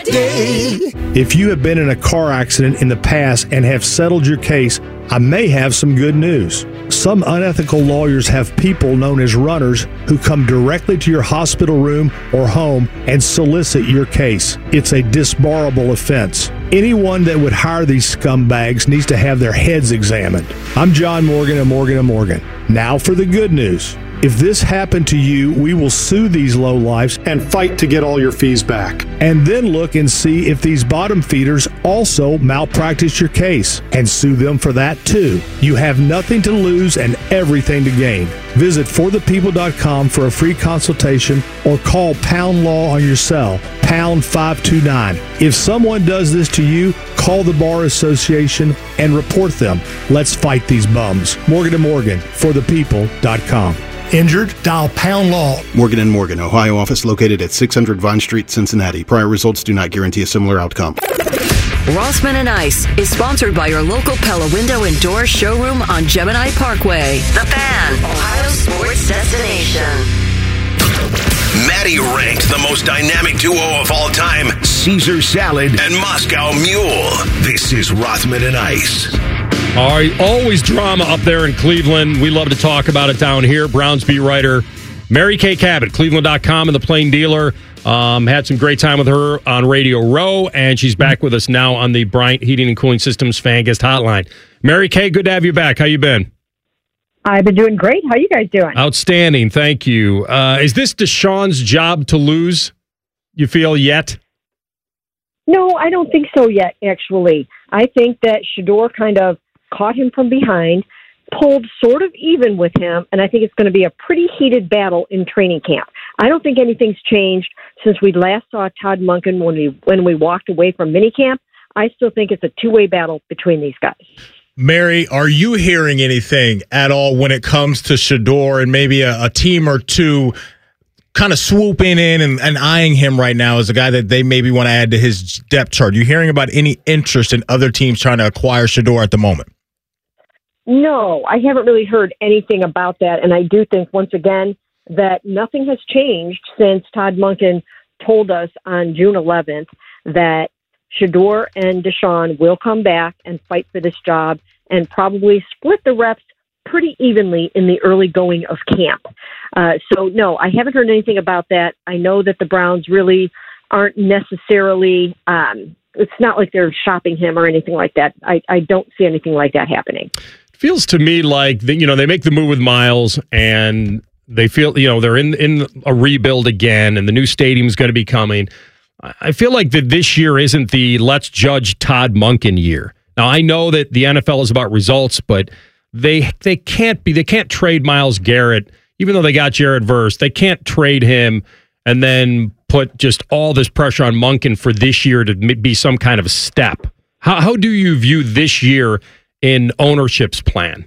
day. If you have been in a car accident in the past and have settled your case, I may have some good news. Some unethical lawyers have people known as runners who come directly to your hospital room or home and solicit your case. It's a disbarable offense. Anyone that would hire these scumbags needs to have their heads examined. I'm John Morgan of Morgan & Morgan. Now for the good news. If this happened to you, we will sue these lowlifes and fight to get all your fees back. And then look and see if these bottom feeders also malpractice your case and sue them for that too. You have nothing to lose and everything to gain. Visit forthepeople.com for a free consultation or call Pound Law on your cell, pound 529. If someone does this to you, call the Bar Association and report them. Let's fight these bums. Morgan & Morgan, forthepeople.com. Injured? Dial Pound Law. Morgan & Morgan, Ohio office located at 600 Vine Street, Cincinnati. Prior results do not guarantee a similar outcome. Rothman and Ice is sponsored by your local Pella Window and Door showroom on Gemini Parkway. The Fan, Ohio sports destination. Maddie ranked the most dynamic duo of all time, Caesar Salad and Moscow Mule. This is Rothman and Ice. All right, always drama up there in Cleveland. We love to talk about it down here. Browns beat writer Mary Kay Cabot, Cleveland.com and the Plain Dealer. Had some great time with her on Radio Row, and she's back with us now on the Bryant Heating and Cooling Systems Fan Guest Hotline. Mary Kay, good to have you back. How you been? I've been doing great. How you guys doing? Outstanding, thank you. Is this Deshaun's job to lose, you feel, yet? No, I don't think so yet, actually. I think that Shedeur kind of caught him from behind, pulled sort of even with him, and I think it's going to be a pretty heated battle in training camp. I don't think anything's changed since we last saw Todd Monken when we walked away from minicamp. I still think it's a two-way battle between these guys. Mary, are you hearing anything at all when it comes to Shedeur and maybe a team or two kind of swooping in and eyeing him right now as a guy that they maybe want to add to his depth chart? You hearing about any interest in other teams trying to acquire Shedeur at the moment? No, I haven't really heard anything about that. And I do think, once again, that nothing has changed since Todd Monken told us on June 11th that Shedeur and Deshaun will come back and fight for this job and probably split the reps pretty evenly in the early going of camp. So, no, I haven't heard anything about that. I know that the Browns really aren't necessarily it's not like they're shopping him or anything like that. I don't see anything like that happening. Feels to me like they make the move with Miles and they feel they're in a rebuild again and the new stadium's going to be coming. I feel like that this year isn't the let's judge Todd Monken year. Now I know that the NFL is about results, but they can't trade Myles Garrett even though they got Jared Verse. They can't trade him and then put just all this pressure on Monken for this year to be some kind of a step. How do you view this year in ownership's plan?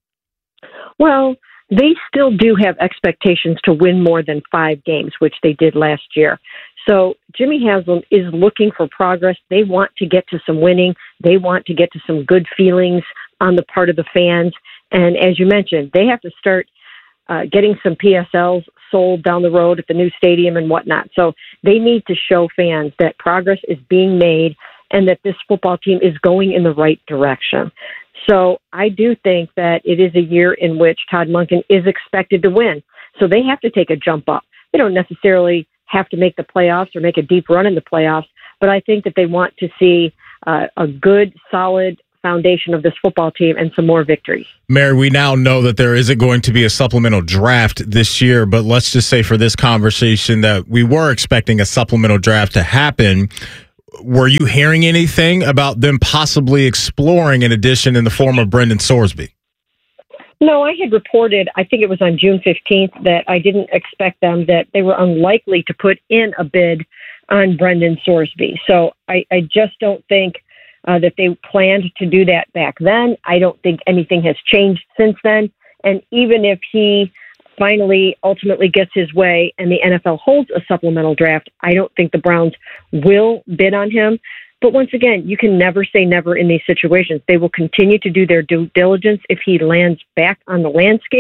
Well, they still do have expectations to win more than 5 games, which they did last year. So Jimmy Haslam is looking for progress. They want to get to some winning. They want to get to some good feelings on the part of the fans. And as you mentioned, they have to start getting some PSLs sold down the road at the new stadium and whatnot. So they need to show fans that progress is being made and that this football team is going in the right direction. So I do think that it is a year in which Todd Monken is expected to win. So they have to take a jump up. They don't necessarily have to make the playoffs or make a deep run in the playoffs, but I think that they want to see a good, solid foundation of this football team and some more victories. Mary, we now know that there isn't going to be a supplemental draft this year, but let's just say for this conversation that we were expecting a supplemental draft to happen. Were you hearing anything about them possibly exploring an addition in the form of Brendan Sorsby? No, I had reported, I think it was on June 15th, that I didn't expect them, that they were unlikely to put in a bid on Brendan Sorsby. So I just don't think that they planned to do that back then. I don't think anything has changed since then. And even if he finally ultimately gets his way and the NFL holds a supplemental draft, I don't think the Browns will bid on him. But once again, you can never say never in these situations. They will continue to do their due diligence if he lands back on the landscape.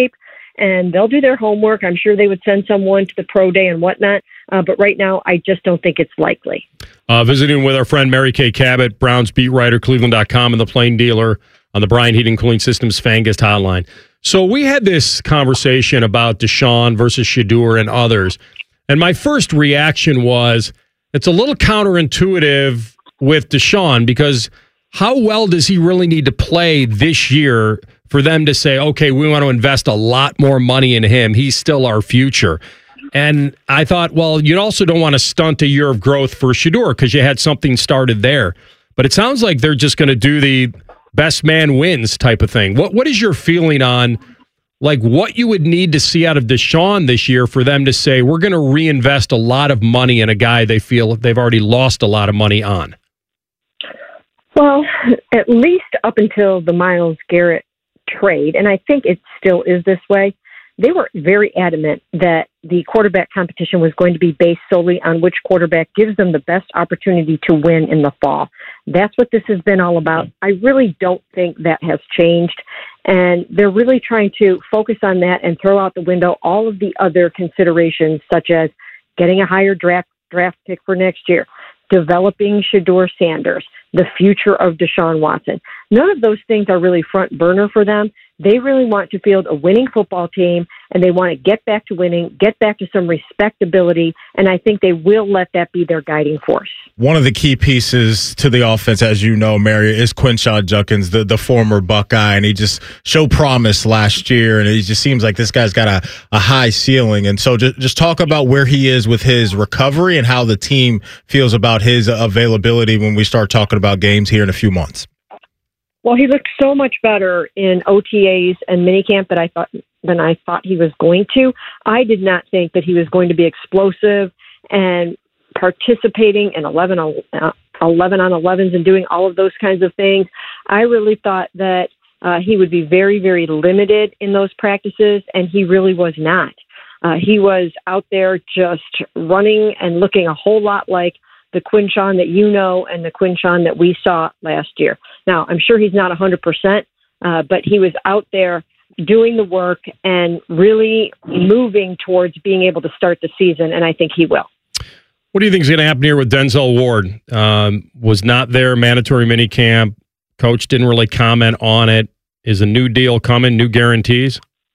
and they'll do their homework. I'm sure they would send someone to the pro day and whatnot. But right now, I just don't think it's likely. Visiting with our friend Mary Kay Cabot, Browns beat writer, Cleveland.com, and the Plain Dealer on the Bryant Heating Cooling Systems Fan Guest Hotline. So we had this conversation about Deshaun versus Shedeur and others. And my first reaction was, it's a little counterintuitive with Deshaun, because how well does he really need to play this year for them to say, okay, we want to invest a lot more money in him. He's still our future. And I thought, well, you also don't want to stunt a year of growth for Shedeur because you had something started there. But it sounds like they're just going to do the best man wins type of thing. What is your feeling on like what you would need to see out of Deshaun this year for them to say, we're going to reinvest a lot of money in a guy they feel they've already lost a lot of money on? Well, at least up until the Myles Garrett trade, and I think it still is this way, they were very adamant that the quarterback competition was going to be based solely on which quarterback gives them the best opportunity to win in the fall. That's what this has been all about. I really don't think that has changed, and they're really trying to focus on that and throw out the window all of the other considerations, such as getting a higher draft pick for next year, developing Shedeur Sanders, the future of Deshaun Watson. None of those things are really front burner for them. They really want to field a winning football team, and they want to get back to winning, get back to some respectability, and I think they will let that be their guiding force. One of the key pieces to the offense, as you know, Mary, is Quinshon Judkins, the former Buckeye, and he just showed promise last year, and it just seems like this guy's got a high ceiling. And so just talk about where he is with his recovery and how the team feels about his availability when we start talking about games here in a few months. Well, he looked so much better in OTAs and minicamp than I thought he was going to. I did not think that he was going to be explosive and participating in 11 on 11s and doing all of those kinds of things. I really thought that he would be very, very limited in those practices, and he really was not. He was out there just running and looking a whole lot like the Quinshon that you know and the Quinshon that we saw last year. Now, I'm sure he's not 100%, but he was out there doing the work and really moving towards being able to start the season, and I think he will. What do you think is going to happen here with Denzel Ward? Was not there, mandatory minicamp. Coach didn't really comment on it. Is a new deal coming, new guarantees?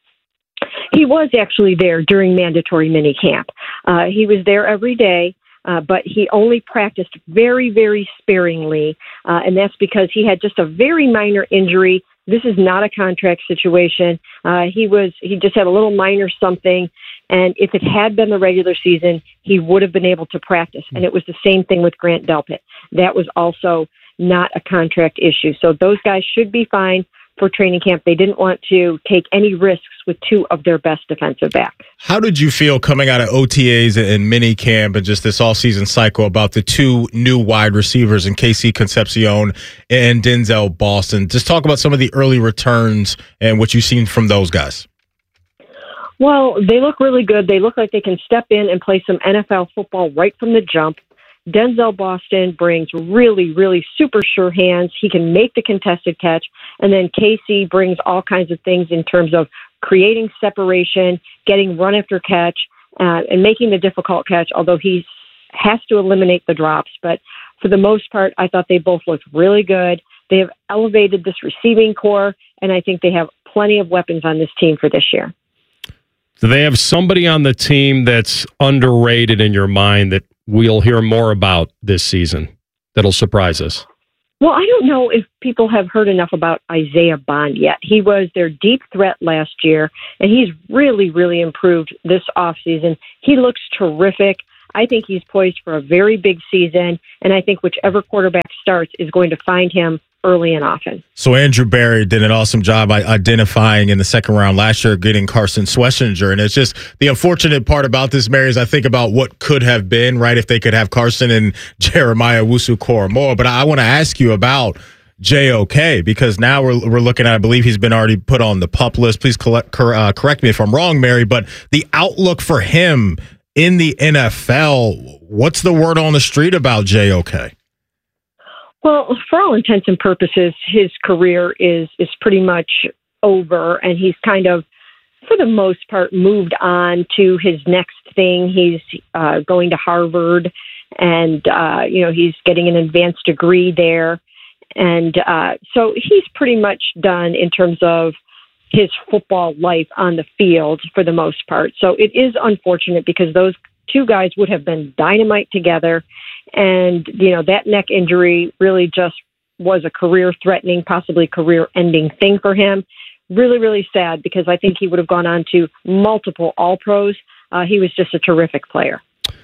He was actually there during mandatory minicamp. He was there every day. But he only practiced very, very sparingly, and that's because he had just a very minor injury. This is not a contract situation. He just had a little minor something, and if it had been the regular season, he would have been able to practice. And it was the same thing with Grant Delpit. That was also not a contract issue. So those guys should be fine for training camp. They didn't want to take any risks with two of their best defensive backs. How did you feel coming out of OTAs and mini camp and just this offseason cycle about the two new wide receivers in KC Concepcion and Denzel Boston? Just talk about some of the early returns and what you've seen from those guys. Well, they look really good. They look like they can step in and play some NFL football right from the jump. Denzel Boston brings really, really super sure hands. He can make the contested catch. And then KC brings all kinds of things in terms of creating separation, getting run after catch, and making the difficult catch, although he has to eliminate the drops. But for the most part, I thought they both looked really good. They have elevated this receiving core, and I think they have plenty of weapons on this team for this year. Do they have somebody on the team that's underrated in your mind that we'll hear more about this season that'll surprise us? Well, I don't know if people have heard enough about Isaiah Bond yet. He was their deep threat last year, and he's really, really improved this offseason. He looks terrific. I think he's poised for a very big season, and I think whichever quarterback starts is going to find him early and often. So Andrew Berry did an awesome job identifying in the second round last year, getting Carson Schlesinger. And it's just the unfortunate part about this, Mary, is I think about what could have been, right, if they could have Carson and Jeremiah Owusu-Koramoah. But I want to ask you about JOK, because now we're looking at, I believe he's been already put on the PUP list. Please correct me if I'm wrong, Mary, but the outlook for him in the NFL, what's the word on the street about JOK? Well, for all intents and purposes, his career is pretty much over, and he's kind of for the most part, moved on to his next thing. He's going to Harvard, and he's getting an advanced degree there, and so he's pretty much done in terms of his football life on the field for the most part. So it is unfortunate because those two guys would have been dynamite together, and that neck injury really just was a career-threatening, possibly career-ending thing for him. Really, really sad because I think he would have gone on to multiple All-Pros. He was just a terrific player.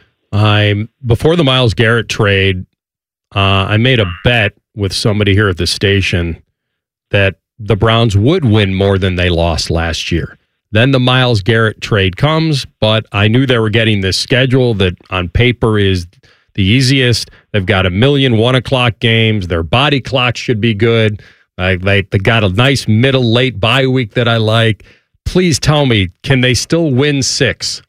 Before the Myles Garrett trade, I made a bet with somebody here at the station that the Browns would win more than they lost last year. Then the Myles Garrett trade comes, but I knew they were getting this schedule that on paper is the easiest. They've got 1,000,000 1:00 games. Their body clock should be good. They got a nice middle, late bye week that I like. Please tell me, can they still win 6?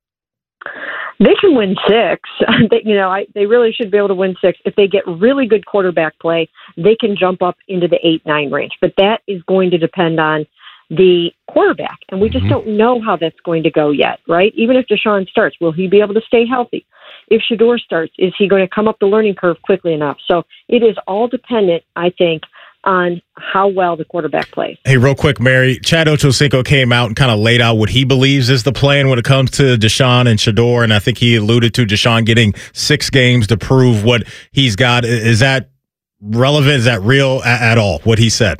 They can win 6. They really should be able to win 6. If they get really good quarterback play, they can jump up into the 8-9 range. But that is going to depend on the quarterback, and we just don't know how that's going to go yet, right? Even if Deshaun starts, will he be able to stay healthy? If Shedeur starts, is he going to come up the learning curve quickly enough? So it is all dependent, I think, on how well the quarterback plays. Hey, real quick, Mary, Chad Ochocinco came out and kind of laid out what he believes is the plan when it comes to Deshaun and Shedeur, and I think he alluded to Deshaun getting 6 games to prove what he's got. Is that relevant? Is that real at all, what he said?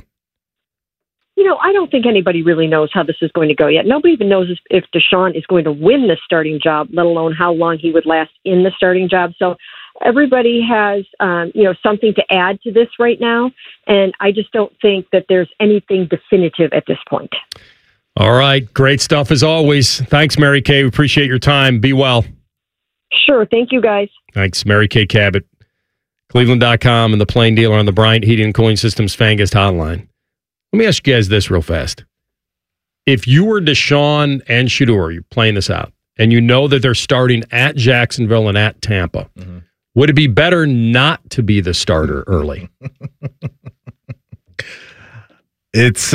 I don't think anybody really knows how this is going to go yet. Nobody even knows if Deshaun is going to win the starting job, let alone how long he would last in the starting job. So everybody has, something to add to this right now, and I just don't think that there's anything definitive at this point. All right. Great stuff as always. Thanks, Mary Kay. We appreciate your time. Be well. Sure. Thank you, guys. Thanks, Mary Kay Cabot. Cleveland.com and the Plain Dealer on the Bryant Heating and Cooling Systems fan guest hotline. Let me ask you guys this real fast. If you were Deshaun and Shedeur, you're playing this out, and you know that they're starting at Jacksonville and at Tampa, would it be better not to be the starter early? It's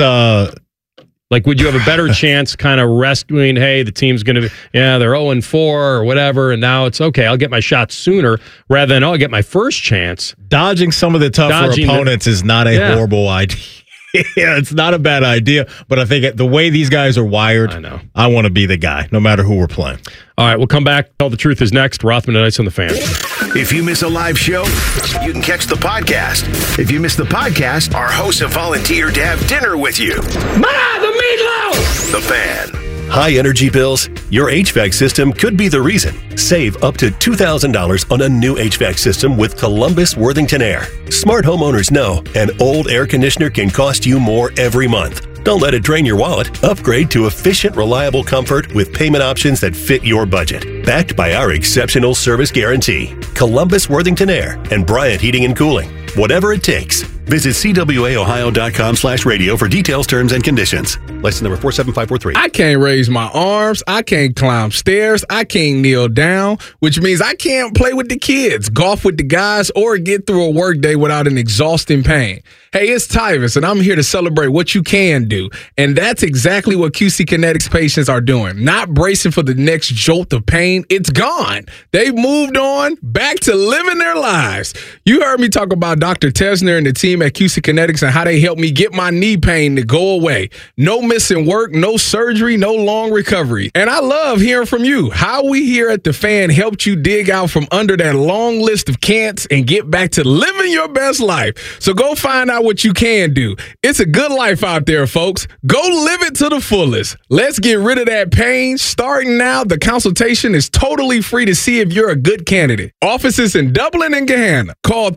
like, would you have a better chance kind of rescuing, hey, the team's going to be, they're 0-4 or whatever, and now it's okay, I'll get my shot sooner rather than, I'll get my first chance. Dodging some of the tougher opponents is not a horrible idea. Yeah, it's not a bad idea, but I think the way these guys are wired, I want to be the guy, no matter who we're playing. All right, we'll come back. Tell the Truth is next. Rothman and Ice on the Fan. If you miss a live show, you can catch the podcast. If you miss the podcast, our hosts have volunteered to have dinner with you. The meatloaf! The Fan. High energy bills? Your HVAC system could be the reason. Save up to $2,000 on a new HVAC system with Columbus Worthington Air. Smart homeowners know an old air conditioner can cost you more every month. Don't let it drain your wallet. Upgrade to efficient, reliable comfort with payment options that fit your budget. Backed by our exceptional service guarantee. Columbus Worthington Air and Bryant Heating and Cooling. Whatever it takes. Visit cwaohio.com/radio for details, terms, and conditions. License number 47543. I can't raise my arms. I can't climb stairs. I can't kneel down, which means I can't play with the kids, golf with the guys, or get through a workday without an exhausting pain. Hey, it's Tyvus, and I'm here to celebrate what you can do. And that's exactly what QC Kinetics patients are doing. Not bracing for the next jolt of pain. It's gone. They've moved on back to living their lives. You heard me talk about Dr. Tesner and the team at QC Kinetics and how they helped me get my knee pain to go away. No missing work, no surgery, no long recovery. And I love hearing from you. How we here at The Fan helped you dig out from under that long list of can'ts and get back to living your best life. So go find out what you can do. It's a good life out there, folks. Go live it to the fullest. Let's get rid of that pain. Starting now, the consultation is totally free to see if you're a good candidate. Offices in Dublin and Gahanna. Call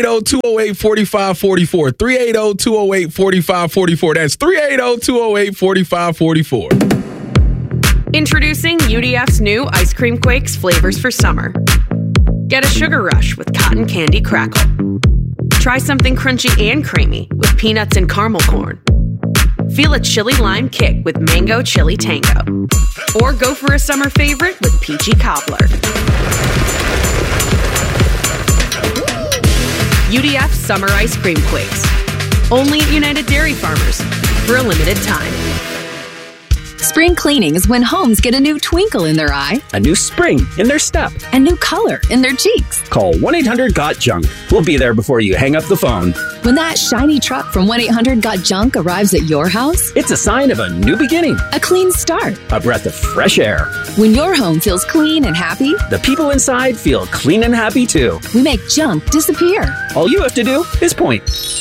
380-208-4544. 380-208-4544. That's 380-208-4544. Introducing UDF's new Ice Cream Quakes flavors for summer. Get a sugar rush with cotton candy crackle. Try something crunchy and creamy with peanuts and caramel corn. Feel a chili lime kick with mango chili tango. Or go for a summer favorite with peachy cobbler. UDF Summer Ice Cream Quakes. Only at United Dairy Farmers for a limited time. Spring cleaning is when homes get a new twinkle in their eye, a new spring in their step, a new color in their cheeks. Call 1-800-GOT-JUNK. We'll be there before you hang up the phone. When that shiny truck from 1-800-GOT-JUNK arrives at your house, it's a sign of a new beginning, a clean start, a breath of fresh air. When your home feels clean and happy, the people inside feel clean and happy too. We make junk disappear. All you have to do is point.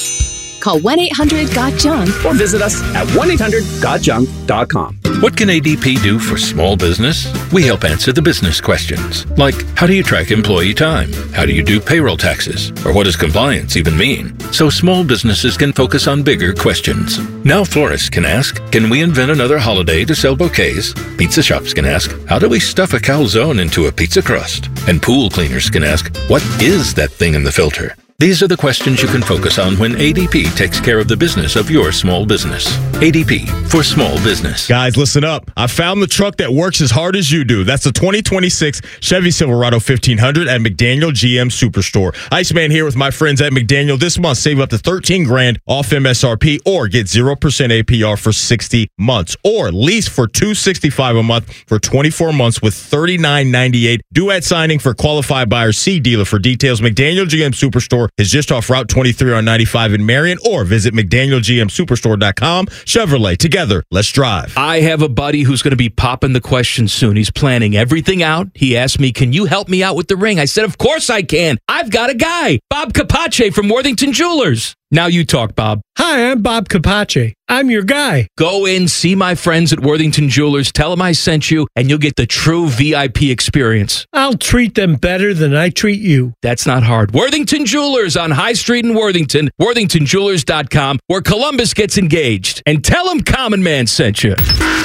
Call 1-800-GOT-JUNK or visit us at 1-800-GOT-JUNK.com. What can ADP do for small business? We help answer the business questions, like how do you track employee time? How do you do payroll taxes? Or what does compliance even mean? So small businesses can focus on bigger questions. Now florists can ask, can we invent another holiday to sell bouquets? Pizza shops can ask, how do we stuff a calzone into a pizza crust? And pool cleaners can ask, what is that thing in the filter? These are the questions you can focus on when ADP takes care of the business of your small business. ADP for small business. Guys, listen up. I found the truck that works as hard as you do. That's the 2026 Chevy Silverado 1500 at McDaniel GM Superstore. Iceman here with my friends at McDaniel. This month, save up to $13,000 off MSRP or get 0% APR for 60 months or lease for $265 a month for 24 months with $39.98. Due at signing for qualified buyers. See dealer for details. McDaniel GM Superstore is just off Route 23 on 95 in Marion, or visit McDanielGMSuperstore.com. Chevrolet, together, let's drive. I have a buddy who's going to be popping the question soon. He's planning everything out. He asked me, can you help me out with the ring? I said, of course I can. I've got a guy, Bob Capace from Worthington Jewelers. Now you talk, Bob. Hi, I'm Bob Capace. I'm your guy. Go in, see my friends at Worthington Jewelers, tell them I sent you, and you'll get the true VIP experience. I'll treat them better than I treat you. That's not hard. Worthington Jewelers on High Street in Worthington, worthingtonjewelers.com, where Columbus gets engaged. And tell them Common Man sent you.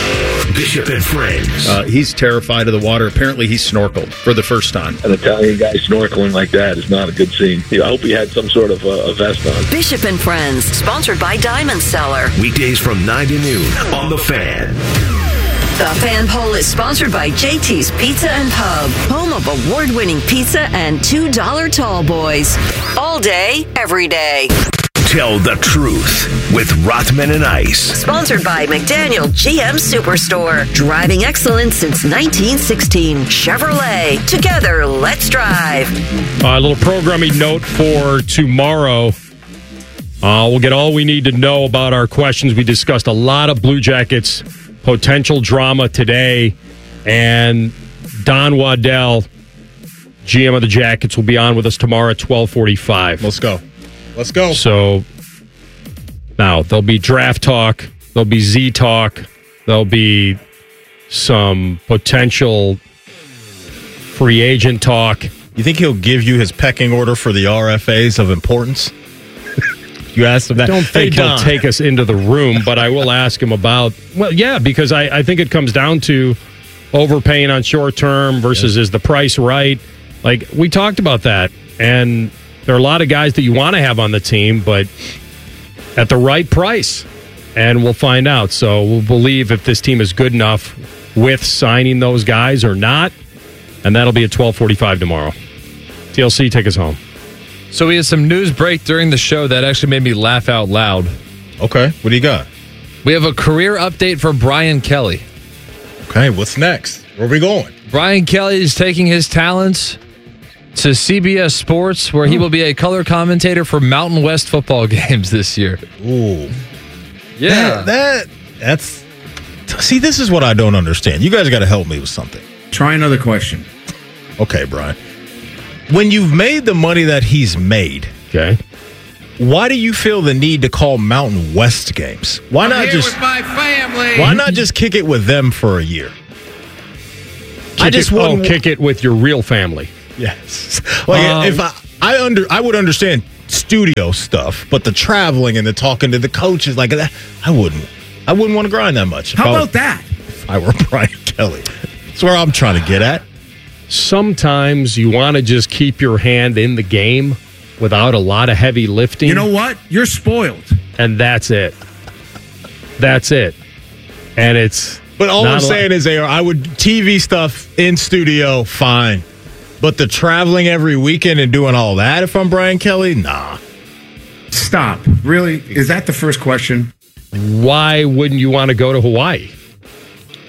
Bishop and Friends. He's terrified of the water. Apparently, he snorkeled for the first time. An Italian guy snorkeling like that is not a good scene. I hope he had some sort of a vest on. Bishop and Friends, sponsored by Diamond Cellar. Weekdays from 9 to noon on The Fan. The Fan Poll is sponsored by JT's Pizza and Pub, home of award-winning pizza and $2 tall boys. All day, every day. Tell the truth with Rothman and Ice. Sponsored by McDaniel GM Superstore. Driving excellence since 1916. Chevrolet. Together, let's drive. A little programming note for tomorrow. We'll get all we need to know about our questions. We discussed a lot of Blue Jackets potential drama today. And Don Waddell, GM of the Jackets, will be on with us tomorrow at 12:45. Let's go. Let's go. So now there'll be draft talk, there'll be Z talk, there'll be some potential free agent talk. You think he'll give you his pecking order for the RFAs of importance? You asked him that. I don't think he'll take us into the room, but I will ask him about, well, yeah, because I think it comes down to overpaying on short term versus is the price right? Like, we talked about that, and there are a lot of guys that you want to have on the team, but at the right price. And we'll find out. So we'll believe if this team is good enough with signing those guys or not. And that'll be at 12:45 tomorrow. TLC, take us home. So we had some news break during the show that actually made me laugh out loud. Okay, what do you got? We have a career update for Brian Kelly. Okay, what's next? Where are we going? Brian Kelly is taking his talents to CBS Sports, where he will be a color commentator for Mountain West football games this year. Ooh. Yeah. That's... See, this is what I don't understand. You guys got to help me with something. Try another question. Okay, Brian. When you've made the money that he's made, okay, why do you feel the need to call Mountain West games? Why not here just with my family? Why not just kick it with them for a year? Kick it with your real family. Yes. Like if I would understand studio stuff, but the traveling and the talking to the coaches like that, I wouldn't want to grind that much. How about that? If I were Brian Kelly. That's where I'm trying to get at. Sometimes you want to just keep your hand in the game without a lot of heavy lifting. You know what? You're spoiled. And that's it. That's it. And it's... But all I'm saying is, I would TV stuff in studio, fine. But the traveling every weekend and doing all that, if I'm Brian Kelly, nah. Stop. Really? Is that the first question? Why wouldn't you want to go to Hawaii?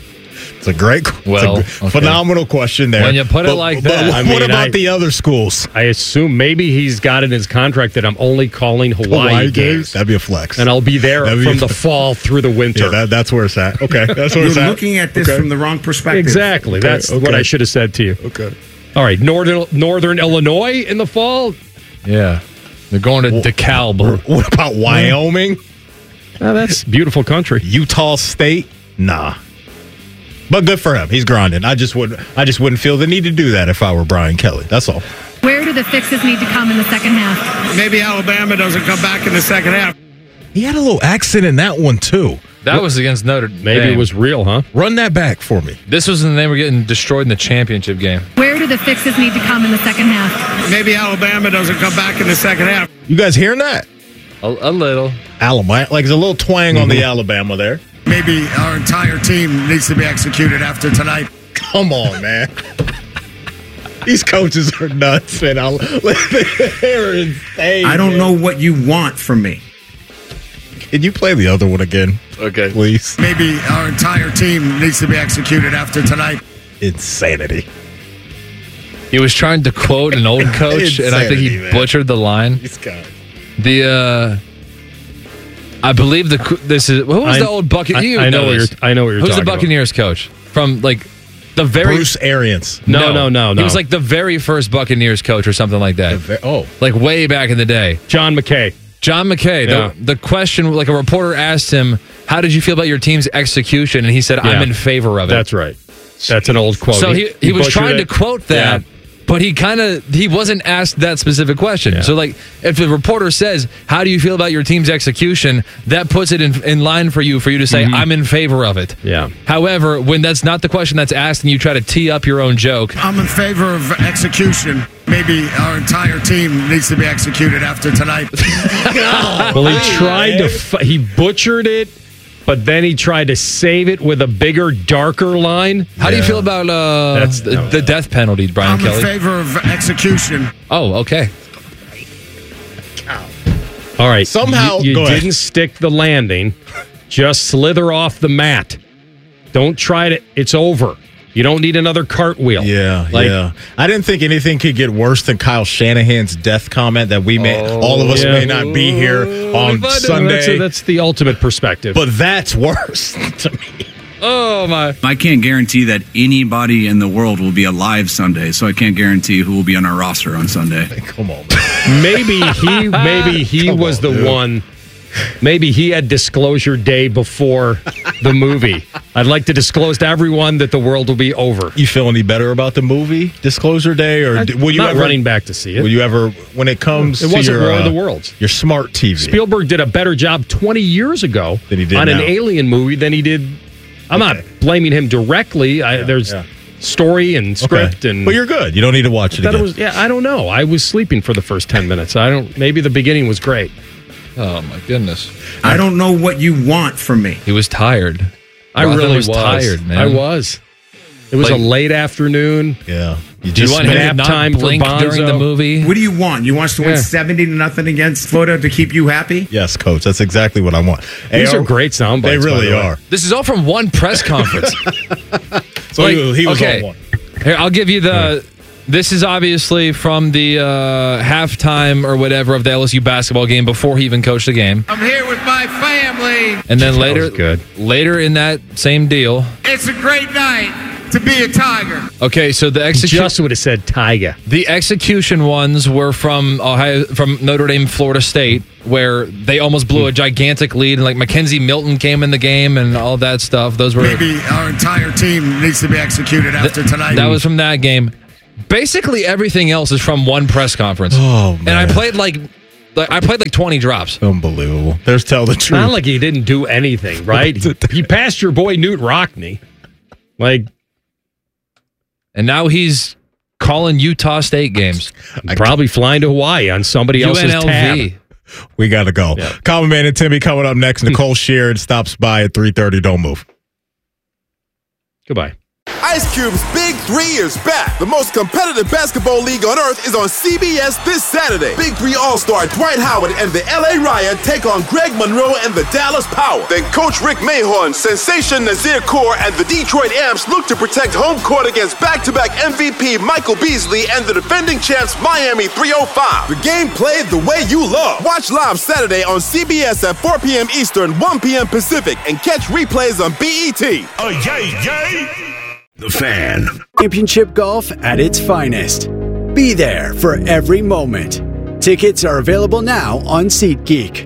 It's a great, phenomenal question there. When you put it like that. What about the other schools? I assume maybe he's got in his contract that I'm only calling Hawaii games. That'd be a flex. And I'll be there from the fall through the winter. Yeah, that's where it's at. Okay. That's where it's You're at. looking at this from the wrong perspective. Exactly. That's what I should have said to you. Okay. All right. Northern Illinois in the fall? Yeah. They're going to DeKalb. What about Wyoming? That's beautiful country. Utah State? Nah. But good for him. He's grinding. I just wouldn't feel the need to do that if I were Brian Kelly. That's all. Where do the fixes need to come in the second half? Maybe Alabama doesn't come back in the second half. He had a little accent in that one, too. That was against Notre Dame. Maybe it was real, huh? Run that back for me. This was when they were getting destroyed in the championship game. Where do the fixes need to come in the second half? Maybe Alabama doesn't come back in the second half. You guys hearing that? A little. Alabama. Like, there's a little twang on the Alabama there. Maybe our entire team needs to be executed after tonight. Come on, man. These coaches are nuts, man. They're insane. I don't know what you want from me. Can you play the other one again? Okay. Please. Maybe our entire team needs to be executed after tonight. Insanity. He was trying to quote an old coach, and I think he butchered the line. These guys. I believe this is what was the old Buccaneers? I know what you're talking about. Who's the Buccaneers coach from like the very Bruce Arians? No. He was like the very first Buccaneers coach or something like that. Like way back in the day. John McKay. Yeah. The question, like a reporter asked him, "How did you feel about your team's execution?" And he said, "I'm in favor of it." That's right. That's an old quote. So he was trying to quote that. Yeah. But he wasn't asked that specific question. Yeah. So, like, if the reporter says, "How do you feel about your team's execution?" that puts it in line for you to say, "I'm in favor of it." Yeah. However, when that's not the question that's asked, and you try to tee up your own joke, I'm in favor of execution. Maybe our entire team needs to be executed after tonight. Well, he tried he butchered it. But then he tried to save it with a bigger, darker line. How do you feel about the death penalty, Brian Kelly? I'm in favor of execution. Oh, okay. All right. Somehow, you go didn't ahead. stick the landing. Just slither off the mat. Don't try to. It's over. You don't need another cartwheel. Yeah. I didn't think anything could get worse than Kyle Shanahan's death comment that we may, all of us may not be here on Sunday. That's the ultimate perspective. But that's worse to me. Oh, my. I can't guarantee that anybody in the world will be alive Sunday, so I can't guarantee who will be on our roster on Sunday. Come on, man. Maybe he was the one. Maybe he had disclosure day before the movie. I'd like to disclose to everyone that the world will be over. You feel any better about the movie Disclosure Day, or will you not ever running back to see it? Will you ever, when it comes it to wasn't your War of the Worlds, your smart TV? Spielberg did a better job 20 years ago than he did on now. an Alien movie than he did. I'm not blaming him directly. There's story and script, and but you're good. You don't need to watch it again. I don't know. I was sleeping for the first 10 minutes. Maybe the beginning was great. Oh, my goodness. I don't know what you want from me. He was tired. I really was tired, man. I was. It was a late afternoon. Yeah. You just want him to not blink during the movie? What do you want? You want us to win 70-0 against Florida to keep you happy? Yes, Coach. That's exactly what I want. These are great sound bites. They really are. This is all from one press conference. So he was on one. Here, I'll give you the... This is obviously from the halftime or whatever of the LSU basketball game before he even coached the game. I'm here with my family. And then later in that same deal. It's a great night to be a Tiger. Okay, so the just would have said Tiger. The execution ones were from Notre Dame, Florida State, where they almost blew a gigantic lead, and like Mackenzie Milton came in the game and all that stuff. Those were maybe our entire team needs to be executed after tonight. That was from that game. Basically, everything else is from one press conference. Oh, man. And I played like 20 drops. Unbelievable. There's tell the truth. Not like he didn't do anything, right? He passed your boy Newt Rockne. And now he's calling Utah State games. Probably flying to Hawaii on somebody else's tab. We got to go. Yeah. Common Man and Timmy coming up next. Nicole Sheeran stops by at 3:30. Don't move. Goodbye. Ice Cube's Big 3 is back. The most competitive basketball league on earth is on CBS this Saturday. Big 3 All-Star Dwight Howard and the LA Riot take on Greg Monroe and the Dallas Power. Then Coach Rick Mahorn, Sensation Nazir Kaur, and the Detroit Amps look to protect home court against back-to-back MVP Michael Beasley and the defending champs Miami 305. The game played the way you love. Watch live Saturday on CBS at 4 p.m. Eastern, 1 p.m. Pacific, and catch replays on BET. Oh, yay! The Fan. Championship golf at its finest. Be there for every moment. Tickets are available now on SeatGeek.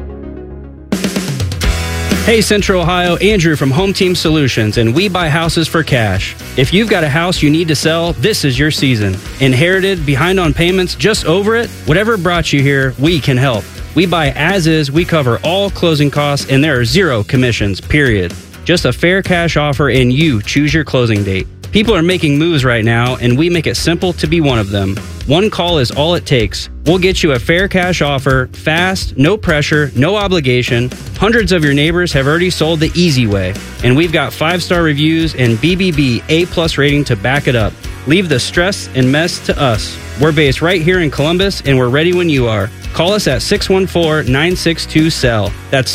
Hey Central Ohio, Andrew from Home Team Solutions, and we buy houses for cash. If you've got a house you need to sell, this is your season. Inherited, behind on payments, just over it? Whatever brought you here, we can help. We buy as is, we cover all closing costs, and there are 0 commissions, period. Just a fair cash offer and you choose your closing date. People are making moves right now, and we make it simple to be one of them. One call is all it takes. We'll get you a fair cash offer, fast, no pressure, no obligation. Hundreds of your neighbors have already sold the easy way, and we've got 5-star reviews and BBB A+ rating to back it up. Leave the stress and mess to us. We're based right here in Columbus, and we're ready when you are. Call us at 614-962-SELL. That's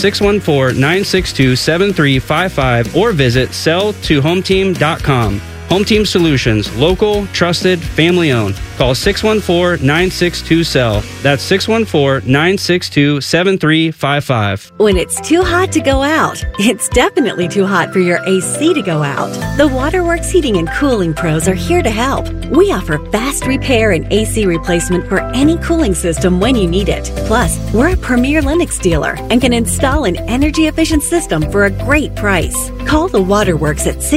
614-962-7355, or visit selltohometeam.com. Home Team Solutions, local, trusted, family-owned. Call 614-962-SELL. That's 614-962-7355. When it's too hot to go out, it's definitely too hot for your AC to go out. The Waterworks Heating and Cooling Pros are here to help. We offer fast repair and AC replacement for any cooling system when you need it. Plus, we're a premier Lennox dealer and can install an energy-efficient system for a great price. Call the Waterworks at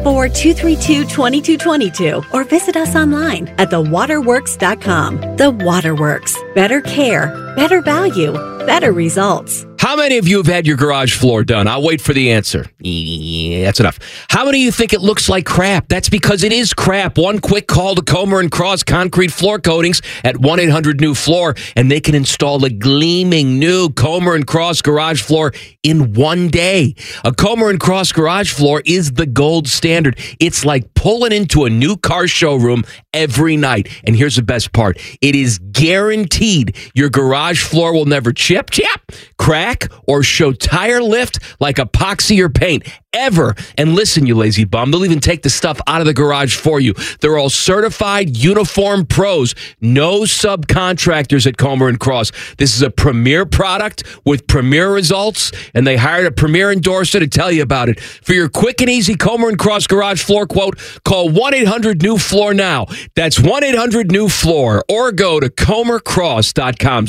614-232-2222 or visit us online at thewaterworks.com. The Waterworks. Better care, better value, better results. How many of you have had your garage floor done? I'll wait for the answer. Yeah, that's enough. How many of you think it looks like crap? That's because it is crap. One quick call to Comer & Cross Concrete Floor Coatings at 1-800-NEW-FLOOR, and they can install a gleaming new Comer & Cross garage floor in one day. A Comer & Cross garage floor is the gold standard. It's like pulling into a new car showroom every night. And here's the best part. It is guaranteed your garage floor will never chip, crack, or show tire lift like epoxy or paint ever. And listen, you lazy bum, they'll even take the stuff out of the garage for you. They're all certified uniform pros, no subcontractors at Comer & Cross. This is a premier product with premier results, and they hired a premier endorser to tell you about it. For your quick and easy Comer & Cross garage floor quote, call 1-800-NEW-FLOOR now. That's 1-800-NEW-FLOOR, or go to comercross.com,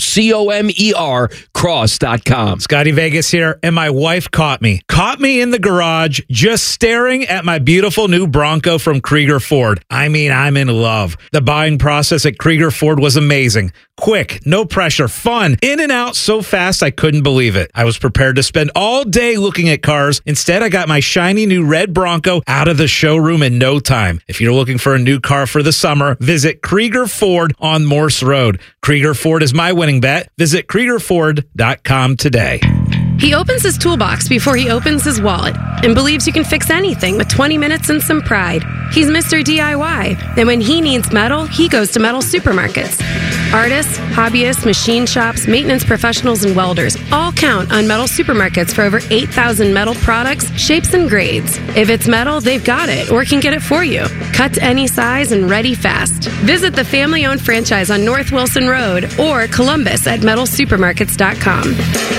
COMER cross.com. Scotty Vegas here, and my wife caught me in the garage just staring at my beautiful new Bronco from Krieger Ford. I mean, I'm in love. The buying process at Krieger Ford was amazing. Quick, no pressure, fun, in and out so fast I couldn't believe it. I was prepared to spend all day looking at cars. Instead, I got my shiny new red Bronco out of the showroom in no time. If you're looking for a new car for the summer, visit Krieger Ford on Morse Road. Krieger Ford is my winning bet. Visit KriegerFord.com today. He opens his toolbox before he opens his wallet and believes you can fix anything with 20 minutes and some pride. He's Mr. DIY. And when he needs metal, he goes to Metal Supermarkets. Artists, hobbyists, machine shops, maintenance professionals, and welders all count on Metal Supermarkets for over 8,000 metal products, shapes, and grades. If it's metal, they've got it or can get it for you. Cut to any size and ready fast. Visit the family-owned franchise on North Wilson Road or Columbus at metalsupermarkets.com.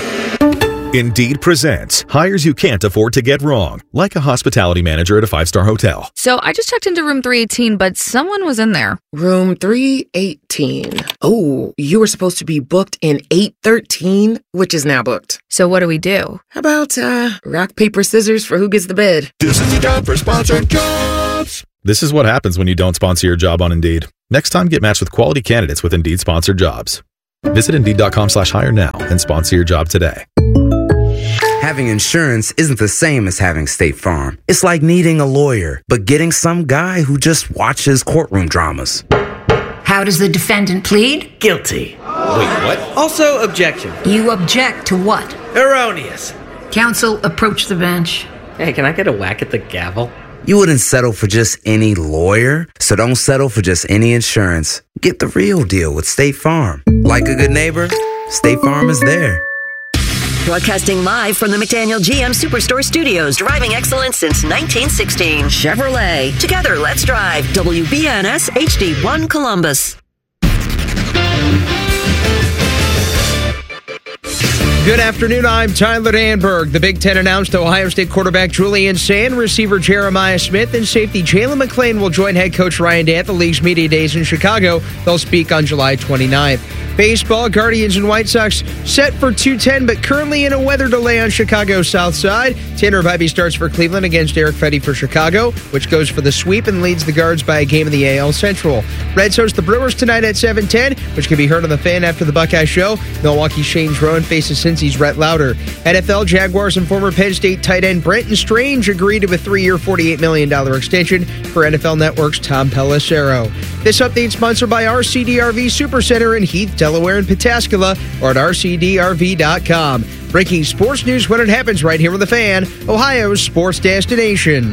Indeed presents hires you can't afford to get wrong, like a hospitality manager at a 5-star hotel. So I just checked into room 318, but someone was in there. Room 318. Oh, you were supposed to be booked in 813, which is now booked. So what do we do? How about rock, paper, scissors for who gets the bid? This is the time for sponsored jobs. This is what happens when you don't sponsor your job on Indeed. Next time, get matched with quality candidates with Indeed sponsored jobs. Visit Indeed.com/hire now and sponsor your job today. Having insurance isn't the same as having State Farm. It's like needing a lawyer, but getting some guy who just watches courtroom dramas. How does the defendant plead? Guilty. Wait, what? Also, objection. You object to what? Erroneous. Counsel, approach the bench. Hey, can I get a whack at the gavel? You wouldn't settle for just any lawyer, so don't settle for just any insurance. Get the real deal with State Farm. Like a good neighbor, State Farm is there. Broadcasting live from the McDaniel GM Superstore Studios, driving excellence since 1916. Chevrolet. Together, let's drive. WBNS HD1 Columbus. Good afternoon, I'm Tyler Danberg. The Big Ten announced Ohio State quarterback Julian Sand, receiver Jeremiah Smith, and safety Jalen McClain will join head coach Ryan Day at the league's media days in Chicago. They'll speak on July 29th. Baseball, Guardians and White Sox set for 2:10, but currently in a weather delay on Chicago's south side. Tanner Bibee starts for Cleveland against Eric Fetty for Chicago, which goes for the sweep and leads the Guards by a game in the AL Central. Reds host the Brewers tonight at 7:10, which can be heard on the Fan after the Buckeye Show. Milwaukee's Shane Rowan faces Cincy's Rhett Lauder. NFL, Jaguars and former Penn State tight end Brenton Strange agreed to a 3-year, $48 million extension for NFL Network's Tom Pelissero. This update sponsored by RCDRV Supercenter in Heath, Delaware, and Pataskala, or at rcdrv.com. Breaking sports news when it happens right here with The Fan, Ohio's sports destination.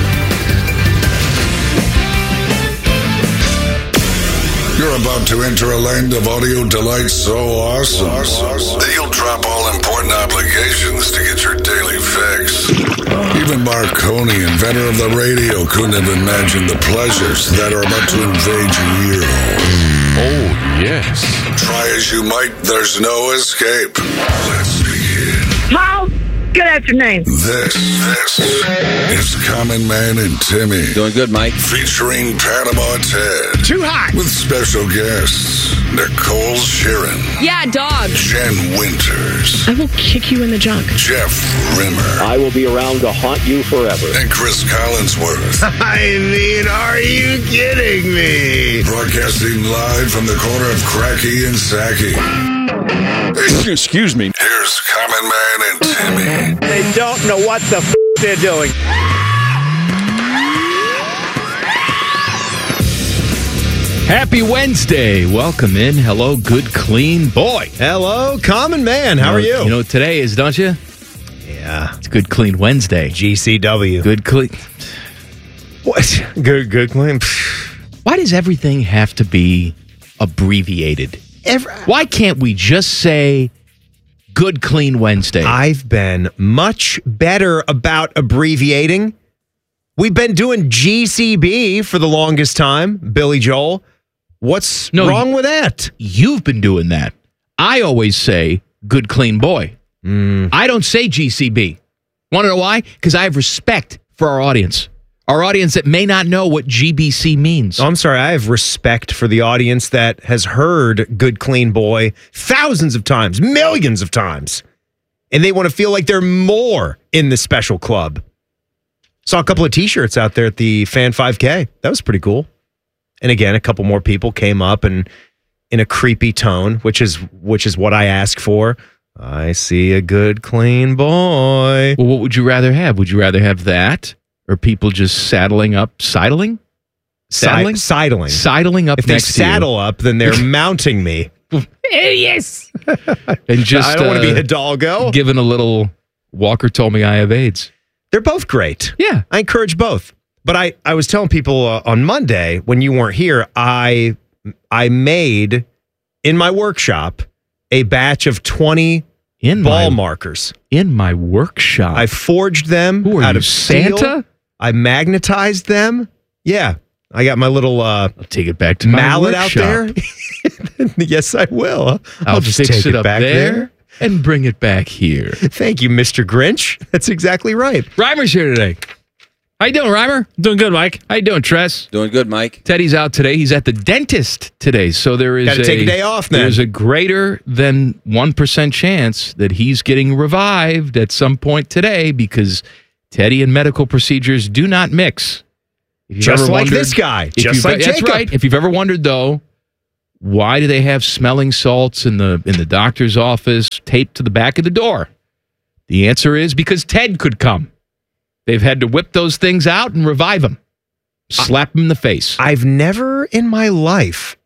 You're about to enter a land of audio delight so awesome that you'll drop all important obligations to get your daily fix. Even Marconi, inventor of the radio, couldn't have imagined the pleasures that are about to invade your ear hole. Oh, yes. Try as you might, there's no escape. Let's begin. Paul, good afternoon. This is Common Man and Timmy. Doing good, Mike. Featuring Panama Ted. Too hot. With special guests, Nicole Sheeran. Yeah, dog. Jen Winters. I will kick you in the junk. Jeff Rimmer. I will be around to haunt you forever. And Chris Collinsworth. I mean, are you kidding me? Broadcasting live from the corner of Cracky and Sacky. Excuse me. Here's Common Man and Timmy. They don't know what the they're doing. Happy Wednesday. Welcome in. Hello, good, clean boy. Hello, Common Man. How are you? You know what today is, don't you? Yeah. It's Good, Clean Wednesday. GCW. Good, clean. What? Good, clean. Why does everything have to be abbreviated? Why can't we just say Good, Clean Wednesday? I've been much better about abbreviating. We've been doing GCB for the longest time, Billy Joel. What's wrong with that? You've been doing that. I always say Good, Clean Boy. I don't say GCB. Want to know why? Because I have respect for our audience. Our audience that may not know what GBC means. Oh, I'm sorry. I have respect for the audience that has heard Good Clean Boy thousands of times, millions of times. And they want to feel like they're more in the special club. Saw a couple of T-shirts out there at the Fan 5K. That was pretty cool. And again, a couple more people came up and in a creepy tone, which is what I ask for. I see a good, clean boy. Well, what would you rather have? Would you rather have that? Or people just sidling up? Sidling? Sidling up if next to you. If they saddle up, then they're mounting me. Yes. And just I don't want to be a doggo. Giving a little, Walker told me I have AIDS. They're both great. Yeah. I encourage both. But I was telling people on Monday when you weren't here, I made in my workshop a batch of 20 ball markers. In my workshop? I forged them out of Santa? steel. I magnetized them. Yeah. I got my little I'll take it back to my mallet workshop. out there. Yes, I will. I'll just fix take it up back there and bring it back here. Thank you, Mr. Grinch. That's exactly right. Reimer's here today. How you doing, Reimer? Doing good, Mike. How you doing, Tress? Doing good, Mike. Teddy's out today. He's at the dentist today, so there is Gotta take a day off, man. There's a greater than 1% chance that he's getting revived at some point today because Teddy and medical procedures do not mix. Just like this guy. Just like Jacob. That's right. If you've ever wondered, though, why do they have smelling salts in the doctor's office taped to the back of the door? The answer is because Ted could come. They've had to whip those things out and revive him. Slap him in the face. I've never in my life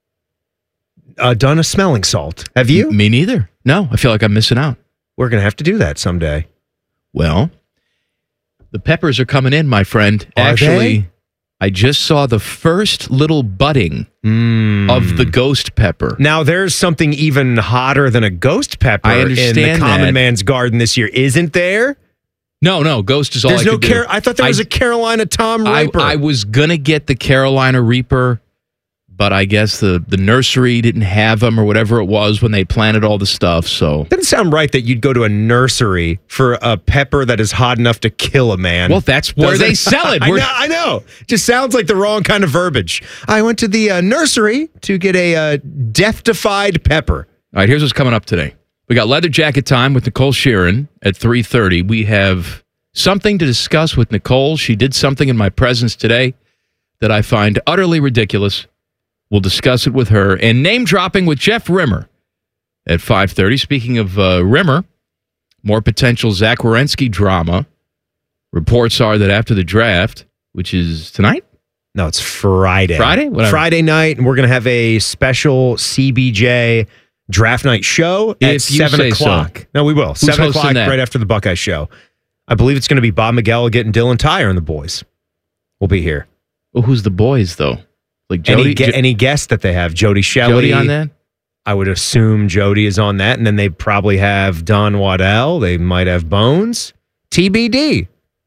done a smelling salt. Have you? Me neither. No, I feel like I'm missing out. We're going to have to do that someday. Well, The peppers are coming in, my friend. Actually, I just saw the first little budding of the ghost pepper. Now, there's something even hotter than a ghost pepper I understand in the common that. man's garden this year, isn't there? No, ghost is all There's I no could do. I thought there was a Carolina Tom Reaper. I was going to get the Carolina Reaper, but I guess the nursery didn't have them or whatever it was when they planted all the stuff. So Doesn't sound right that you'd go to a nursery for a pepper that is hot enough to kill a man. Well, that's where they sell it. I know. Just sounds like the wrong kind of verbiage. I went to the nursery to get a death-defied pepper. All right, here's what's coming up today. We got Leather Jacket Time with Nicole Sheeran at 3:30. We have something to discuss with Nicole. She did something in my presence today that I find utterly ridiculous. We'll discuss it with her. And name dropping with Jeff Rimmer at 5:30. Speaking of Rimmer, more potential Zach Werenski drama. Reports are that after the draft, which is tonight? No, it's Friday. Friday? Whatever. Friday night, and we're going to have a special CBJ draft night show at If you 7 say o'clock. so. No, we will. Who's 7 hosting o'clock that? right after the Buckeye show. I believe it's going to be Bob Miguel getting Dylan Tyre and the boys. We'll be here. Well, who's the boys, though? Like Jody? Any guest that they have. Jody Shelley. Jody on that? I would assume Jody is on that, and then they probably have Don Waddell. They might have Bones. TBD.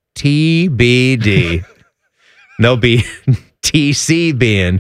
They'll be TC being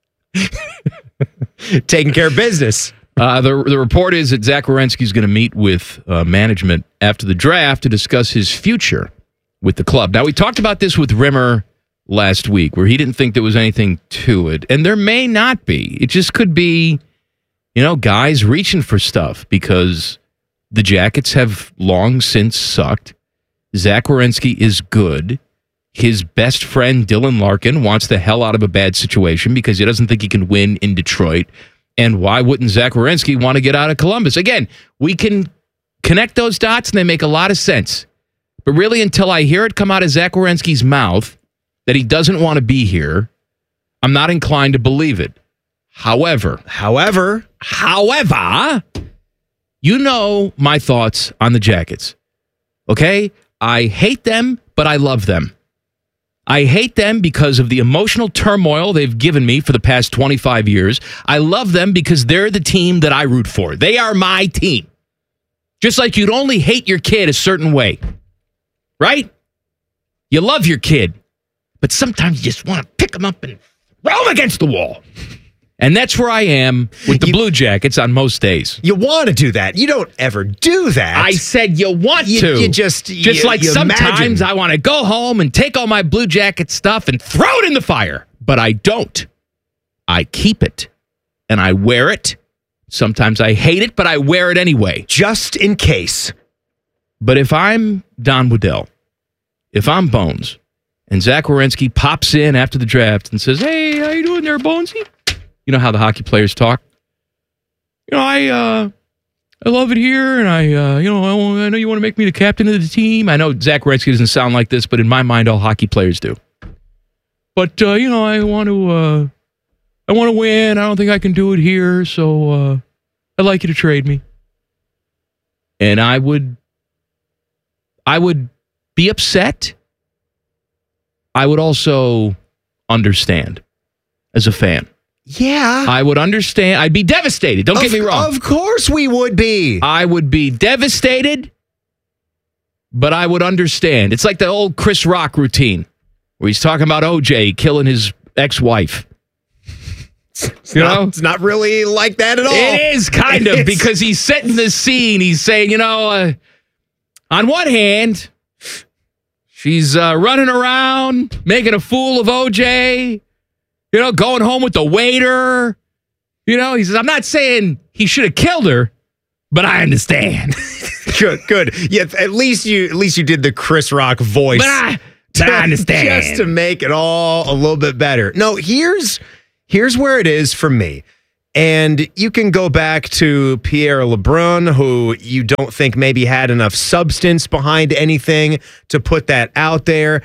taking care of business. The report is that Zach Werenski is going to meet with management after the draft to discuss his future with the club. Now, we talked about this with Rimmer last week, where he didn't think there was anything to it, and there may not be. It just could be, guys reaching for stuff because the Jackets have long since sucked. Zach Werenski is good. His best friend, Dylan Larkin, wants the hell out of a bad situation because he doesn't think he can win in Detroit. And why wouldn't Zach Werenski want to get out of Columbus? Again, we can connect those dots and they make a lot of sense. But really, until I hear it come out of Zach Werenski's mouth that he doesn't want to be here, I'm not inclined to believe it. However, you know my thoughts on the Jackets. Okay? I hate them, but I love them. I hate them because of the emotional turmoil they've given me for the past 25 years. I love them because they're the team that I root for. They are my team. Just like you'd only hate your kid a certain way. Right? You love your kid, but sometimes you just want to pick them up and throw them against the wall. And that's where I am with the Blue Jackets on most days. You want to do that. You don't ever do that. I said you want to. You just like sometimes imagine. I want to go home and take all my Blue Jacket stuff and throw it in the fire. But I don't. I keep it. And I wear it. Sometimes I hate it, but I wear it anyway. Just in case. But if I'm Don Waddell, if I'm Bones, and Zach Werenski pops in after the draft and says, "Hey, how you doing there, Bonesy?" You know how the hockey players talk. I love it here, and I know you want to make me the captain of the team. I know Zach Werenski doesn't sound like this, but in my mind, all hockey players do. But I want to win. I don't think I can do it here, so I'd like you to trade me. And I would be upset. I would also understand as a fan. Yeah. I would understand. I'd be devastated. Don't get me wrong. Of course we would be. I would be devastated, but I would understand. It's like the old Chris Rock routine where he's talking about OJ killing his ex-wife. It's not really like that at all. It is kind of because he's setting the scene. He's saying, on one hand, she's running around, making a fool of OJ. Going home with the waiter. He says, I'm not saying he should have killed her, but I understand. Good. Yeah, at least you did the Chris Rock voice. But I understand. Just to make it all a little bit better. No, here's where it is for me. And you can go back to Pierre LeBrun, who you don't think maybe had enough substance behind anything to put that out there.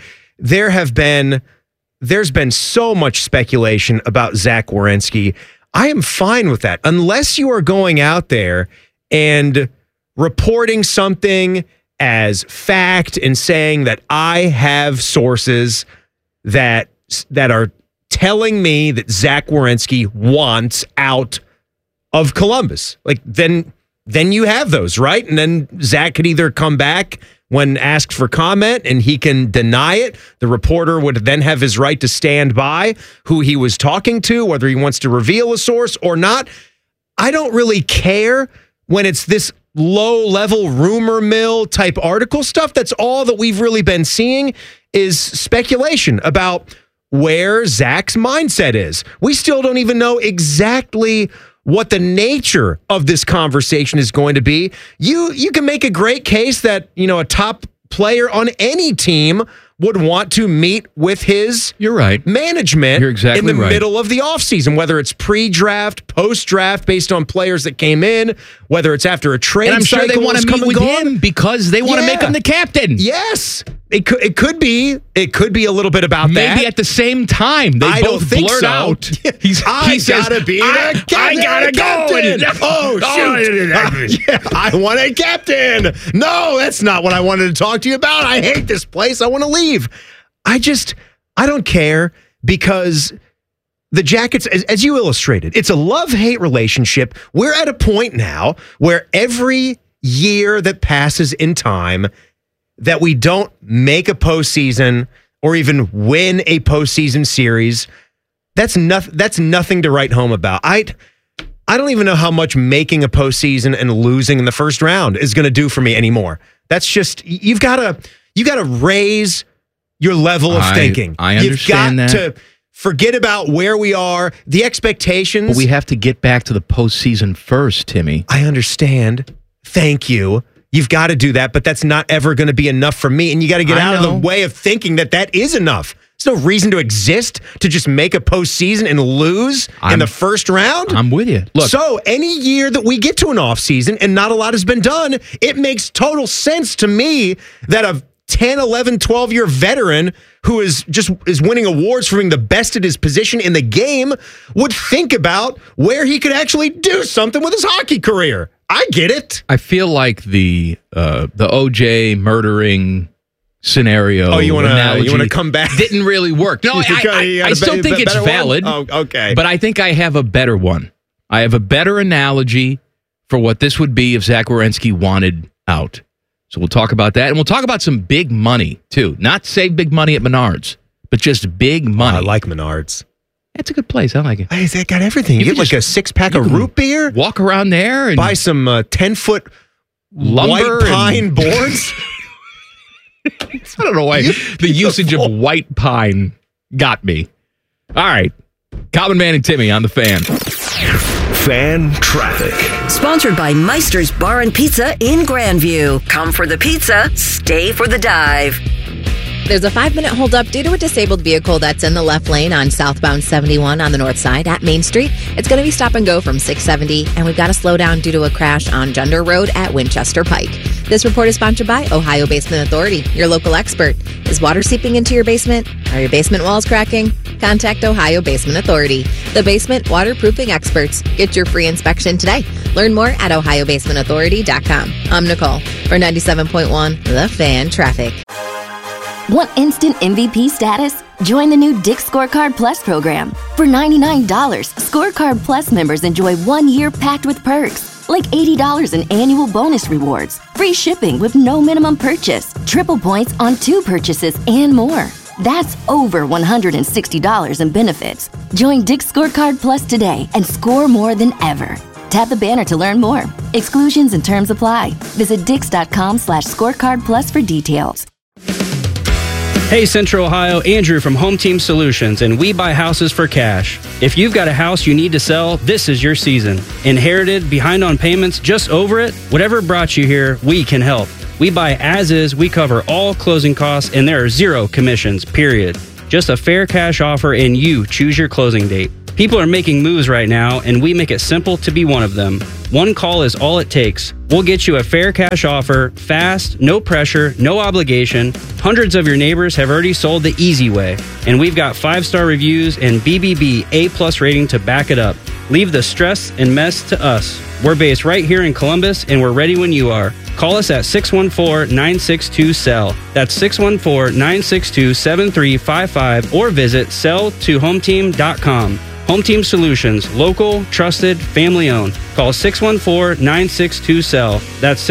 There's been so much speculation about Zach Werenski. I am fine with that. Unless you are going out there and reporting something as fact and saying that I have sources that are telling me that Zach Werenski wants out of Columbus. Like, then you have those, right? And then Zach could either come back when asked for comment and he can deny it. The reporter would then have his right to stand by who he was talking to, whether he wants to reveal a source or not. I don't really care when it's this low-level rumor mill type article stuff. That's all that we've really been seeing is speculation about where Zach's mindset is. We still don't even know exactly what the nature of this conversation is going to be. You can make a great case that, a top player on any team would want to meet with his management You're exactly in the right. middle of the offseason, whether it's pre-draft, post-draft, based on players that came in, whether it's after a trade And I'm sure they cycle want is to meet come with and gone. him because they want to make him the captain. Yes. It could be a little bit about that. Maybe at the same time. They I both don't think blurt so. out. He says, I gotta go. Oh, shoot. I want a captain. No, that's not what I wanted to talk to you about. I hate this place. I want to leave. I don't care because the Jackets, as you illustrated, it's a love-hate relationship. We're at a point now where every year that passes in time that we don't make a postseason or even win a postseason series, that's nothing to write home about. I don't even know how much making a postseason and losing in the first round is going to do for me anymore. That's just, you've got to raise your level of thinking. I understand You've got that. to forget about where we are, the expectations. But we have to get back to the postseason first, Timmy. I understand. Thank you. You've got to do that, but that's not ever going to be enough for me. And you got to get out of the way of thinking that is enough. There's no reason to exist to just make a postseason and lose in the first round. I'm with you. Look, so any year that we get to an offseason and not a lot has been done, it makes total sense to me that a 10, 11, 12-year veteran who is winning awards for being the best at his position in the game would think about where he could actually do something with his hockey career. I get it. I feel like the OJ murdering scenario. Oh, you want to come back? Didn't really work. No, I still think it's valid. Oh, okay. But I think I have a better one. I have a better analogy for what this would be if Zach Werenski wanted out. So we'll talk about that. And we'll talk about some big money, too. Not save big money at Menards, but just big money. I like Menards. It's a good place. I like it. Hey, they got everything. You get like a 6-pack of root beer. Walk around there and buy some 10-foot lumber white pine boards. I don't know why the usage of white pine got me. All right. Common Man and Timmy on the Fan. Fan traffic. Sponsored by Meister's Bar and Pizza in Grandview. Come for the pizza, stay for the dive. There's a 5-minute holdup due to a disabled vehicle that's in the left lane on southbound 71 on the north side at Main Street. It's going to be stop and go from 670, and we've got to slow down due to a crash on Junder Road at Winchester Pike. This report is sponsored by Ohio Basement Authority, your local expert. Is water seeping into your basement? Are your basement walls cracking? Contact Ohio Basement Authority, the basement waterproofing experts. Get your free inspection today. Learn more at ohiobasementauthority.com. I'm Nicole for 97.1 The Fan Traffic. Want instant MVP status? Join the new Dick's Scorecard Plus program. For $99, Scorecard Plus members enjoy 1 year packed with perks, like $80 in annual bonus rewards, free shipping with no minimum purchase, triple points on 2 purchases, and more. That's over $160 in benefits. Join Dick's Scorecard Plus today and score more than ever. Tap the banner to learn more. Exclusions and terms apply. Visit dix.com/scorecard plus for details. Hey, Central Ohio, Andrew from Home Team Solutions, and we buy houses for cash. If you've got a house you need to sell, this is your season. Inherited, behind on payments, just over it? Whatever brought you here, we can help. We buy as is, we cover all closing costs, and there are 0 commissions, period. Just a fair cash offer, and you choose your closing date. People are making moves right now, and we make it simple to be one of them. One call is all it takes. We'll get you a fair cash offer, fast, no pressure, no obligation. Hundreds of your neighbors have already sold the easy way, and we've got 5-star reviews and BBB A+ rating to back it up. Leave the stress and mess to us. We're based right here in Columbus, and we're ready when you are. Call us at 614-962-SELL. That's 614-962-7355 or visit selltohometeam.com. Home Team Solutions, local, trusted, family-owned. Call 614-962-SELL. That's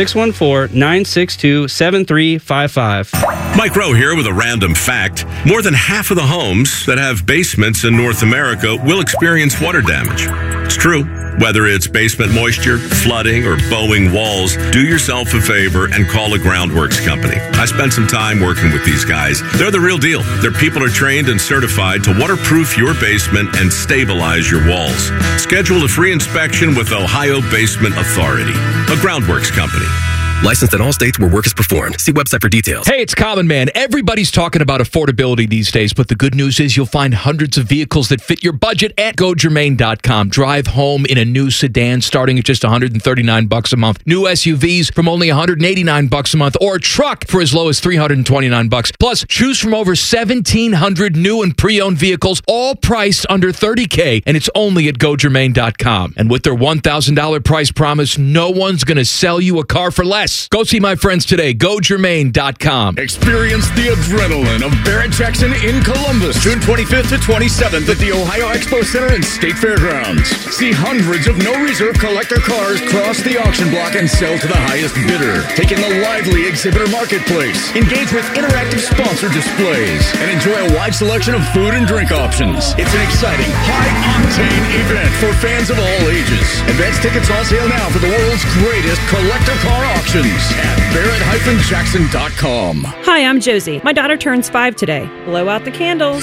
614-962-7355. Mike Rowe here with a random fact. More than half of the homes that have basements in North America will experience water damage. It's true. Whether it's basement moisture, flooding, or bowing walls, do yourself a favor and call a Groundworks company. I spent some time working with these guys. They're the real deal. Their people are trained and certified to waterproof your basement and stabilize your walls. Schedule a free inspection with Ohio Basement Authority, a Groundworks company. Licensed in all states where work is performed. See website for details. Hey, it's Common Man. Everybody's talking about affordability these days, but the good news is you'll find hundreds of vehicles that fit your budget at GoGermain.com. Drive home in a new sedan starting at just $139 a month. New SUVs from only $189 a month, or a truck for as low as $329. Plus, choose from over 1,700 new and pre-owned vehicles, all priced under $30K, and it's only at GoGermain.com. And with their $1,000 price promise, no one's going to sell you a car for less. Go see my friends today. GoGermain.com. Experience the adrenaline of Barrett-Jackson in Columbus, June 25th to 27th at the Ohio Expo Center and State Fairgrounds. See hundreds of no-reserve collector cars cross the auction block and sell to the highest bidder. Take in the lively exhibitor marketplace. Engage with interactive sponsor displays and enjoy a wide selection of food and drink options. It's an exciting, high-octane event for fans of all ages. Advance tickets on sale now for the world's greatest collector car auction at Barrett-Jackson.com. Hi, I'm Josie. My daughter turns 5 today. Blow out the candles.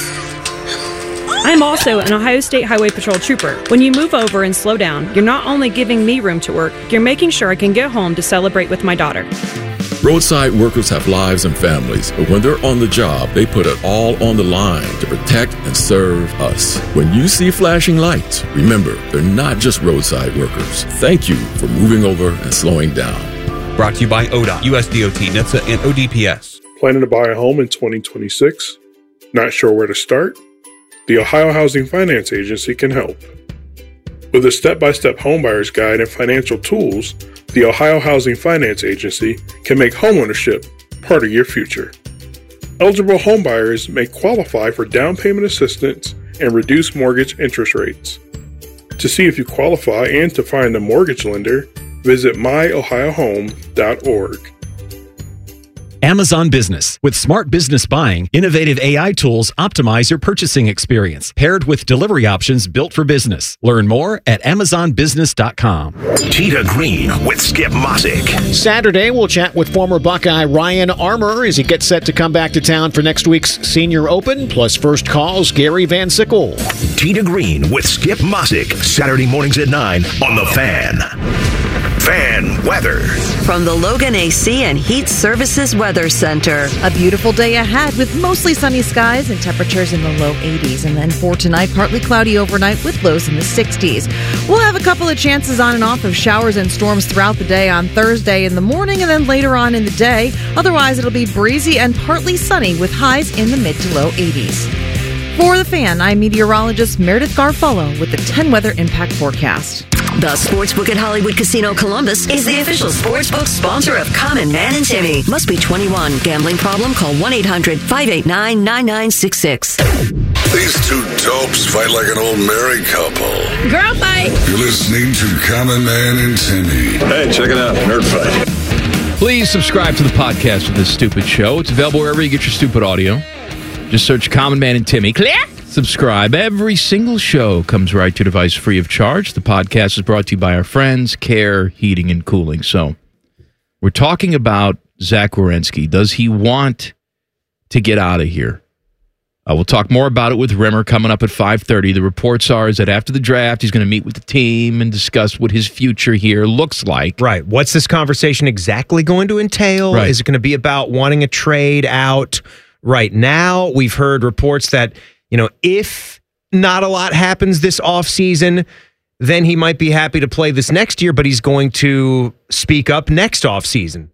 I'm also an Ohio State Highway Patrol trooper. When you move over and slow down, you're not only giving me room to work, you're making sure I can get home to celebrate with my daughter. Roadside workers have lives and families, but when they're on the job, they put it all on the line to protect and serve us. When you see flashing lights, remember, they're not just roadside workers. Thank you for moving over and slowing down. Brought to you by ODOT, USDOT, NHTSA, and ODPS. Planning to buy a home in 2026? Not sure where to start? The Ohio Housing Finance Agency can help. With a step-by-step homebuyer's guide and financial tools, the Ohio Housing Finance Agency can make homeownership part of your future. Eligible homebuyers may qualify for down payment assistance and reduced mortgage interest rates. To see if you qualify and to find a mortgage lender, visit myohiohome.org. Amazon Business. With smart business buying, innovative AI tools optimize your purchasing experience, paired with delivery options built for business. Learn more at amazonbusiness.com. Tita Green with Skip Mossick. Saturday, we'll chat with former Buckeye Ryan Armour as he gets set to come back to town for next week's Senior Open, plus First Call's Gary Van Sickle. Tita Green with Skip Mossick. Saturday mornings at 9 on The Fan. Fan weather. From the Logan AC and Heat Services Weather Center. A beautiful day ahead with mostly sunny skies and temperatures in the low 80s. And then for tonight, partly cloudy overnight with lows in the 60s. We'll have a couple of chances on and off of showers and storms throughout the day on Thursday in the morning and then later on in the day. Otherwise, it'll be breezy and partly sunny with highs in the mid to low 80s. For The Fan, I'm meteorologist Meredith Garfolo with the 10 Weather Impact Forecast. The Sportsbook at Hollywood Casino Columbus is the official sportsbook sponsor of Common Man and Timmy. Must be 21. Gambling problem? Call 1-800-589-9966. These two dopes fight like an old married couple. Girl fight! You're listening to Common Man and Timmy. Hey, check it out. Nerd Fight. Please subscribe to the podcast of this stupid show. It's available wherever you get your stupid audio. Just search Common Man and Timmy. Click! Subscribe. Every single show comes right to your device free of charge. The podcast is brought to you by our friends, Care Heating and Cooling. So, we're talking about Zach Werenski. Does he want to get out of here? We'll talk more about it with Rimmer coming up at 5:30. The reports are is that after the draft, he's going to meet with the team and discuss what his future here looks like. Right. What's this conversation exactly going to entail? Right. Is it going to be about wanting a trade out right now? We've heard reports that, if not a lot happens this offseason, then he might be happy to play this next year, but he's going to speak up next offseason.